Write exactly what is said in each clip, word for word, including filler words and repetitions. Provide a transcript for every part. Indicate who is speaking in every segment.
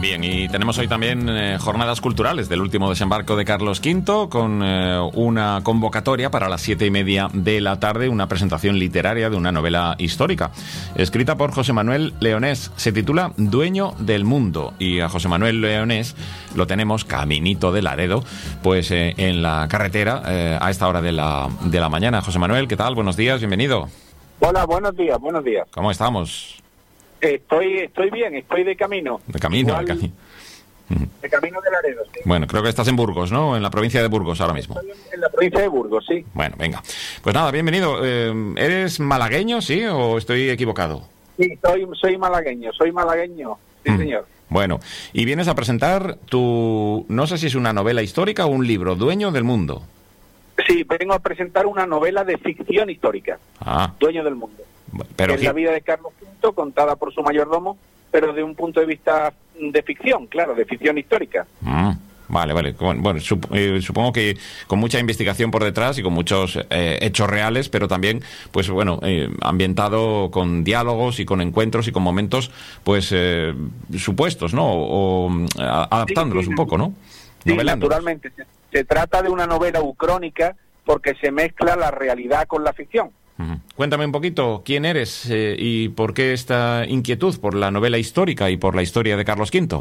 Speaker 1: Bien, y tenemos hoy también eh, jornadas culturales del último desembarco de Carlos quinto, con eh, una convocatoria para las siete y media de la tarde, una presentación literaria de una novela histórica, escrita por José Manuel Leonés. Se titula Dueño del Mundo, y a José Manuel Leonés lo tenemos caminito de Laredo, pues eh, en la carretera eh, a esta hora de la, de la mañana. José Manuel, ¿qué tal? Buenos días, bienvenido.
Speaker 2: Hola, buenos días, buenos días.
Speaker 1: ¿Cómo estamos?
Speaker 2: Estoy estoy bien, estoy de camino.
Speaker 1: De camino,
Speaker 2: Igual,
Speaker 1: de camino.
Speaker 2: De camino de Laredo, sí.
Speaker 1: Bueno, creo que estás en Burgos, ¿no? En la provincia de Burgos ahora mismo.
Speaker 2: Estoy en, en la provincia de Burgos, sí.
Speaker 1: Bueno, venga. Pues nada, bienvenido. Eh, ¿Eres malagueño, sí, o estoy equivocado?
Speaker 2: Sí, soy, soy malagueño, soy malagueño, sí,
Speaker 1: Mm.
Speaker 2: señor.
Speaker 1: Bueno, y vienes a presentar tu... no sé si es una novela histórica o un libro, Dueño del Mundo.
Speaker 2: Sí, vengo a presentar una novela de ficción histórica,
Speaker 1: Ah,
Speaker 2: Dueño del Mundo.
Speaker 1: pero
Speaker 2: es
Speaker 1: ¿qué?
Speaker 2: la vida de Carlos quinto, contada por su mayordomo, pero de un punto de vista de ficción, claro, de ficción histórica.
Speaker 1: Mm, vale, vale. Bueno, bueno, sup- eh, supongo que con mucha investigación por detrás y con muchos eh, hechos reales, pero también, pues bueno, eh, ambientado con diálogos y con encuentros y con momentos, pues, eh, supuestos, ¿no? O, o, a- adaptándolos
Speaker 2: Sí, sí,
Speaker 1: un poco, ¿no?
Speaker 2: Sí,
Speaker 1: Novelándolos.
Speaker 2: naturalmente. Se, se trata de una novela ucrónica porque se mezcla la realidad con la ficción.
Speaker 1: Ujú. Cuéntame un poquito quién eres eh, y por qué esta inquietud por la novela histórica y por la historia de Carlos quinto.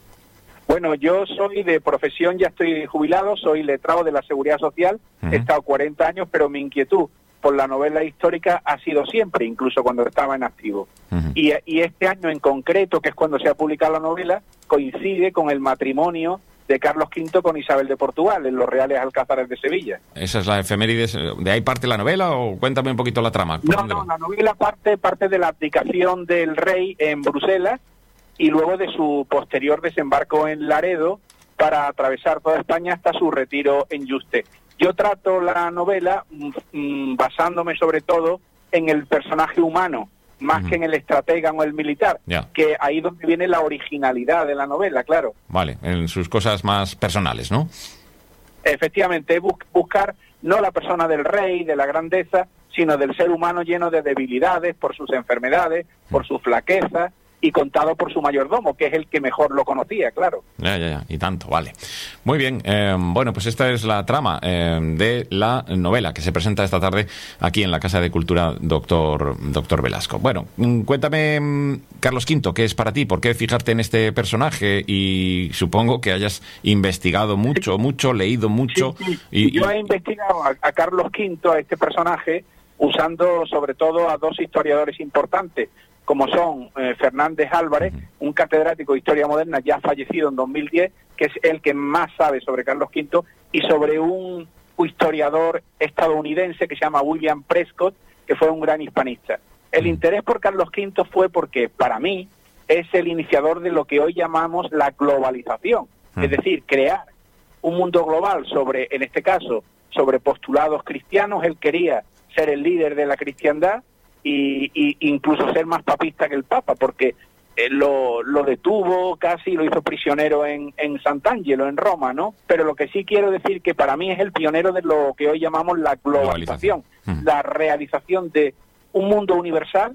Speaker 2: Bueno, yo soy de profesión, ya estoy jubilado, soy letrado de la Seguridad Social,
Speaker 1: Ujú.
Speaker 2: he estado cuarenta años, pero mi inquietud por la novela histórica ha sido siempre, incluso cuando estaba en activo.
Speaker 1: Ujú.
Speaker 2: Y, y este año en concreto, que es cuando se ha publicado la novela, coincide con el matrimonio de Carlos quinto con Isabel de Portugal, en los Reales Alcázares de Sevilla.
Speaker 1: ¿Esa es la efemérides? ¿De ahí parte la novela o cuéntame un poquito la trama? ¿Por
Speaker 2: No,
Speaker 1: dónde
Speaker 2: no,
Speaker 1: va?
Speaker 2: la novela parte, parte de la abdicación del rey en Bruselas y luego de su posterior desembarco en Laredo para atravesar toda España hasta su retiro en Yuste. Yo trato la novela mm, mm, basándome sobre todo en el personaje humano, más
Speaker 1: Ujú.
Speaker 2: que en el estratega o el militar,
Speaker 1: Ya.
Speaker 2: que ahí donde viene la originalidad de la novela, claro.
Speaker 1: Vale, en sus cosas más personales, ¿no?
Speaker 2: Efectivamente, bus- buscar no la persona del rey, de la grandeza, sino del ser humano lleno de debilidades por sus enfermedades, por sus flaquezas, y contado por su mayordomo, que es el que mejor lo conocía, claro.
Speaker 1: Ya, ya, ya, y tanto, vale. Muy bien, eh, bueno, pues esta es la trama eh, de la novela que se presenta esta tarde aquí en la Casa de Cultura Doctor Doctor Velasco. Bueno, mm, cuéntame, mm, Carlos quinto, ¿qué es para ti? ¿Por qué fijarte en este personaje? Y supongo que hayas investigado mucho, mucho, leído mucho.
Speaker 2: Sí, sí.
Speaker 1: Y,
Speaker 2: Yo
Speaker 1: y-
Speaker 2: he investigado a, a Carlos quinto, a este personaje, usando sobre todo a dos historiadores importantes, como son eh, Fernández Álvarez, un catedrático de Historia Moderna ya fallecido en dos mil diez, que es el que más sabe sobre Carlos quinto, y sobre un historiador estadounidense que se llama William Prescott, que fue un gran hispanista. El interés por Carlos quinto fue porque, para mí, es el iniciador de lo que hoy llamamos la globalización, es decir, crear un mundo global sobre, en este caso, sobre postulados cristianos. Él quería ser el líder de la cristiandad y, y incluso ser más papista que el Papa, porque eh, lo, lo detuvo casi, lo hizo prisionero en, en Sant'Angelo, en Roma, ¿no? Pero lo que sí quiero decir que para mí es el pionero de lo que hoy llamamos la globalización,
Speaker 1: Globalización.
Speaker 2: la realización de un mundo universal,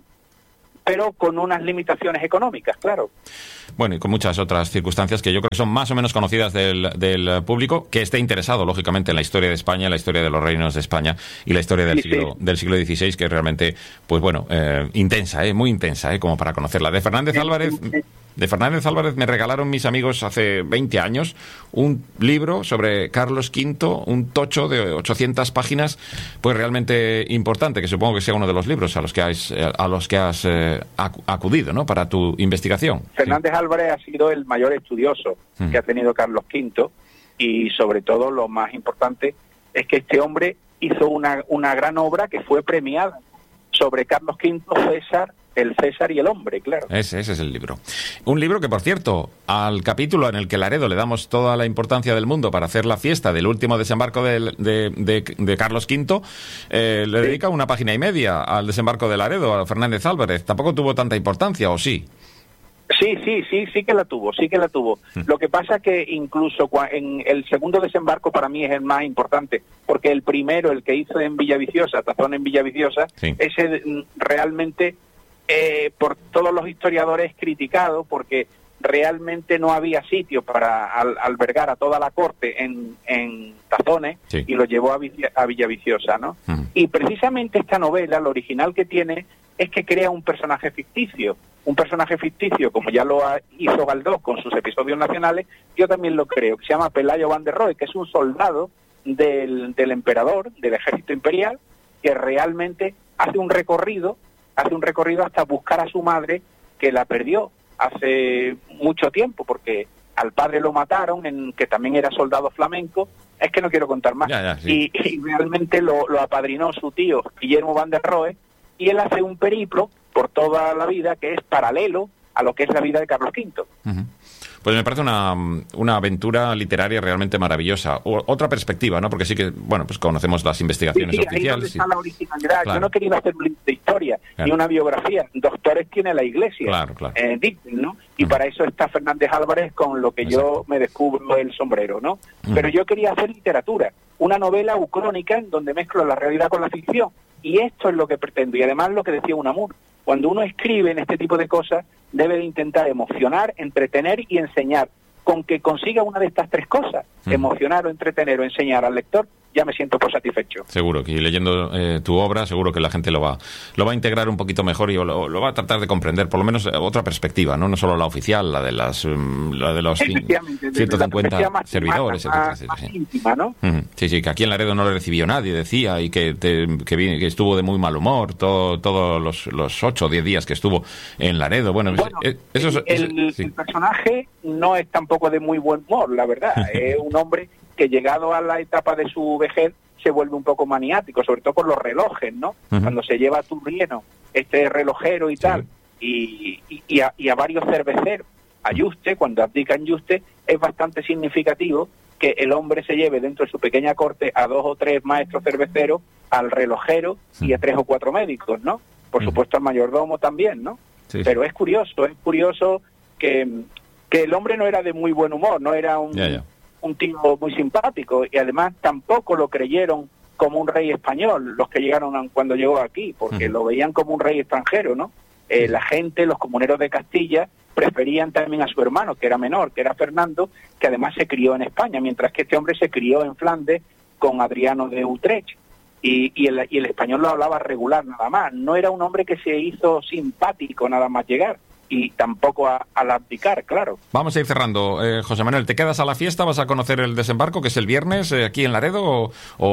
Speaker 2: pero con unas limitaciones económicas, claro.
Speaker 1: Bueno, y con muchas otras circunstancias que yo creo que son más o menos conocidas del, del público, que esté interesado, lógicamente, en la historia de España, la historia de los reinos de España y la historia del
Speaker 2: Sí,
Speaker 1: siglo
Speaker 2: sí.
Speaker 1: del siglo dieciséis, que es realmente, pues bueno, eh, intensa, eh, muy intensa, eh, como para conocerla. De Fernández Álvarez... De Fernández Álvarez me regalaron mis amigos hace veinte años un libro sobre Carlos quinto, un tocho de ochocientas páginas, pues realmente importante, que supongo que sea uno de los libros a los que has, eh, a los que has eh, acu- acudido, ¿no?, para tu investigación.
Speaker 2: Fernández Álvarez ha sido el mayor estudioso
Speaker 1: Mm.
Speaker 2: que ha tenido Carlos quinto, y sobre todo lo más importante es que este hombre hizo una, una gran obra que fue premiada sobre Carlos quinto, César, el César y el hombre, claro.
Speaker 1: Ese, ese es el libro. Un libro que, por cierto, al capítulo en el que Laredo le damos toda la importancia del mundo para hacer la fiesta del último desembarco del- de, de- de Carlos quinto, eh, le
Speaker 2: Sí.
Speaker 1: dedica una página y media al desembarco de Laredo, a Fernández Álvarez. ¿Tampoco tuvo tanta importancia, o sí?
Speaker 2: Sí, sí, sí, sí que la tuvo, sí que la tuvo. Lo que pasa es que incluso cua- en el segundo desembarco para mí es el más importante, porque el primero, el que hizo en Villaviciosa, Tazón en Villaviciosa,
Speaker 1: Sí.
Speaker 2: ese mm, realmente eh, por todos los historiadores criticado, porque realmente no había sitio para al, albergar a toda la corte en, en Tazones, sí. y lo llevó a, Villa, a Villaviciosa, ¿no? Uh-huh. Y precisamente esta novela, lo original que tiene, es que crea un personaje ficticio. Un personaje ficticio, como ya lo hizo Galdós con sus episodios nacionales, yo también lo creo, que se llama Pelayo Van der Rohe, que es un soldado del, del emperador, del ejército imperial, que realmente hace un recorrido, hace un recorrido hasta buscar a su madre, que la perdió hace mucho tiempo, porque al padre lo mataron, en, que también era soldado flamenco. Es que no quiero contar más. Ya, ya, sí. y, y realmente lo, lo apadrinó su tío, Guillermo Van der Rohe, y él hace un periplo por toda la vida que es paralelo a lo que es la vida de Carlos Quinto. Uh-huh.
Speaker 1: Pues me parece una, una aventura literaria realmente maravillosa. O, otra perspectiva, ¿no? Porque sí que, bueno, pues conocemos las investigaciones
Speaker 2: sí, sí,
Speaker 1: oficiales.
Speaker 2: Ahí está y... la originalidad. Claro. Yo no quería hacer un libro de historia, claro. ni una biografía. Doctores tiene la Iglesia,
Speaker 1: claro, claro.
Speaker 2: Eh, dicen, ¿no? Y uh-huh. para eso está Fernández Álvarez con lo que Exacto. yo me descubro el sombrero, ¿no? Uh-huh. Pero yo quería hacer literatura, una novela ucrónica en donde mezclo la realidad con la ficción. Y esto es lo que pretendo. Y además lo que decía Unamuno, cuando uno escribe en este tipo de cosas, debe de intentar emocionar, entretener y enseñar. Con que consiga una de estas tres cosas, mm. emocionar o entretener o enseñar al lector, ya me siento por satisfecho.
Speaker 1: Seguro que leyendo eh, tu obra, seguro que la gente lo va lo va a integrar un poquito mejor y lo, lo va a tratar de comprender, por lo menos otra perspectiva, no no solo la oficial, la de las la de los ciento cincuenta más servidores, más, etcétera, etcétera, más íntima, ¿no? Uh-huh. Sí, sí, que aquí en Laredo no le recibió nadie, decía, y que te, que, vine, que estuvo de muy mal humor todo, todos los, los ocho o diez días que estuvo en Laredo. Bueno,
Speaker 2: bueno
Speaker 1: es, eso
Speaker 2: el,
Speaker 1: es,
Speaker 2: el,
Speaker 1: sí.
Speaker 2: el personaje no es tampoco de muy buen humor, la verdad. Es un hombre que llegado a la etapa de su vejez se vuelve un poco maniático, sobre todo por los relojes, ¿no? Uh-huh. Cuando se lleva a Turrieno, este relojero y tal, sí. y, y, y, a, y a varios cerveceros, a Yuste, cuando abdican Yuste, es bastante significativo que el hombre se lleve dentro de su pequeña corte a dos o tres maestros cerveceros, al relojero uh-huh. y a tres o cuatro médicos, ¿no? Por uh-huh. supuesto al mayordomo también, ¿no? Sí, Pero sí. es curioso, es curioso que, que el hombre no era de muy buen humor, no era un... Yeah, yeah. un tío muy simpático, y además tampoco lo creyeron como un rey español los que llegaron cuando llegó aquí, porque uh-huh. lo veían como un rey extranjero, ¿no? Eh, la gente, los comuneros de Castilla, preferían también a su hermano, que era menor, que era Fernando, que además se crió en España, mientras que este hombre se crió en Flandes con Adriano de Utrecht, y, y, el, y el español lo hablaba regular nada más. No era un hombre que se hizo simpático nada más llegar, y tampoco a, al abdicar, claro.
Speaker 1: Vamos a ir cerrando. Eh, José Manuel, ¿te quedas a la fiesta? ¿Vas a conocer el desembarco, que es el viernes, eh, aquí en Laredo, o,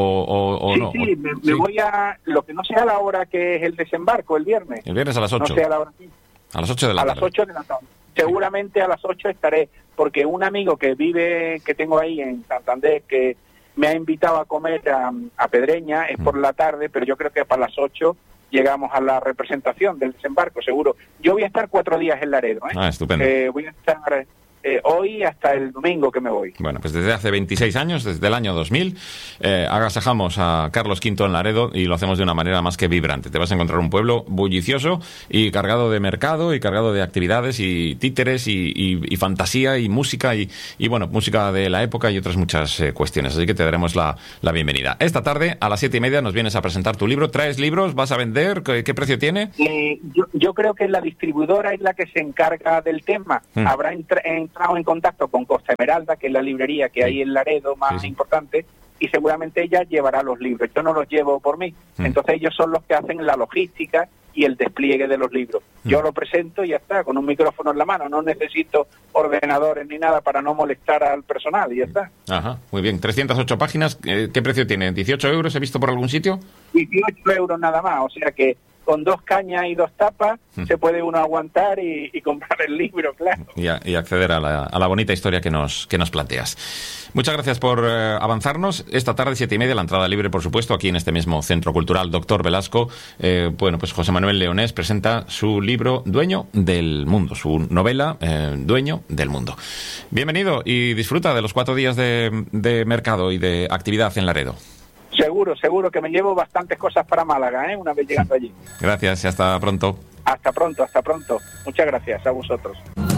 Speaker 1: o, o
Speaker 2: sí,
Speaker 1: no?
Speaker 2: Sí, me, me sí, me voy a... Lo que no sea la hora que es el desembarco, el viernes.
Speaker 1: El viernes a las ocho.
Speaker 2: No sea la hora que...
Speaker 1: A las ocho de la
Speaker 2: a
Speaker 1: tarde.
Speaker 2: A las ocho de la tarde. Seguramente a las ocho estaré, porque un amigo que vive, que tengo ahí en Santander, que me ha invitado a comer a, a Pedreña, es mm. por la tarde, pero yo creo que para las ocho... llegamos a la representación del desembarco, seguro. Yo voy a estar cuatro días en Laredo, ¿eh?
Speaker 1: Ah, estupendo.
Speaker 2: Eh, voy a estar eh, hoy hasta el domingo que me voy.
Speaker 1: Bueno, pues desde hace veintiséis años, desde el año dos mil, eh, agasajamos a Carlos Quinto en Laredo y lo hacemos de una manera más que vibrante. Te vas a encontrar un pueblo bullicioso y cargado de mercado y cargado de actividades y títeres y, y, y fantasía y música y, y, bueno, música de la época y otras muchas eh, cuestiones. Así que te daremos la, la bienvenida. Esta tarde, a las siete y media, nos vienes a presentar tu libro. ¿Traes libros? ¿Vas a vender? ¿Qué, qué precio tiene?
Speaker 2: Eh, yo, yo creo que la distribuidora es la que se encarga del tema. Hmm. Habrá entra, entrado en contacto con Costa Esmeralda, que es la librería que sí. hay en Laredo más sí, sí. importante, y seguramente ella llevará los libros. Yo no los llevo por mí. Hmm. Entonces ellos son los que hacen la logística y el despliegue de los libros. Hmm. Yo lo presento y ya está, con un micrófono en la mano. No necesito ordenadores ni nada para no molestar al personal y ya está.
Speaker 1: Ajá, muy bien. trescientas ocho páginas. ¿Qué precio tiene? ¿dieciocho euros? ¿He visto por algún sitio?
Speaker 2: dieciocho euros nada más, o sea que con dos cañas y dos tapas mm. se puede uno aguantar y, y comprar el libro, claro.
Speaker 1: Y, a, y acceder a la, a la bonita historia que nos, que nos planteas. Muchas gracias por eh, avanzarnos. Esta tarde, siete y media, la entrada libre, por supuesto, aquí en este mismo Centro Cultural Doctor Velasco. Eh, bueno, pues José Manuel Leonés presenta su libro Dueño del Mundo, su novela eh, Dueño del Mundo. Bienvenido y disfruta de los cuatro días de, de mercado y de actividad en Laredo.
Speaker 2: Seguro, seguro que me llevo bastantes cosas para Málaga, ¿eh? Una vez llegando allí.
Speaker 1: Gracias y hasta pronto.
Speaker 2: Hasta pronto, hasta pronto. Muchas gracias a vosotros.